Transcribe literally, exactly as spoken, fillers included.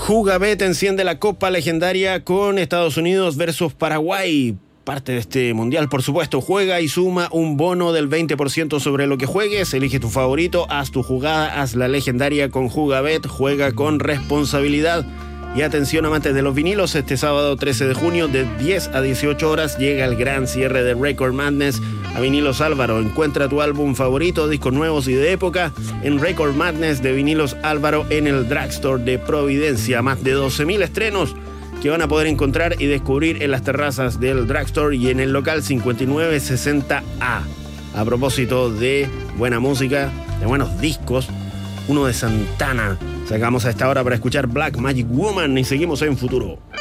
Jugabet enciende la Copa Legendaria con Estados Unidos versus Paraguay. Parte de este mundial, por supuesto. Juega y suma un bono del veinte por ciento sobre lo que juegues. Elige tu favorito, haz tu jugada, haz la legendaria con Jugabet. Juega con responsabilidad. Y atención, amantes de los vinilos, este sábado trece de junio de diez a dieciocho horas llega el gran cierre de Record Madness a Vinilos Álvaro. Encuentra tu álbum favorito, discos nuevos y de época en Record Madness de Vinilos Álvaro en el Drugstore de Providencia. Más de doce mil estrenos que van a poder encontrar y descubrir en las terrazas del Drugstore y en el local cincuenta y nueve sesenta A. A propósito de buena música, de buenos discos, uno de Santana sacamos a esta hora para escuchar Black Magic Woman y seguimos en Futuro.